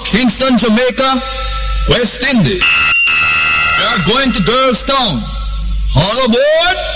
Kingston, Jamaica, West Indies. We are going to Girlstown. All aboard!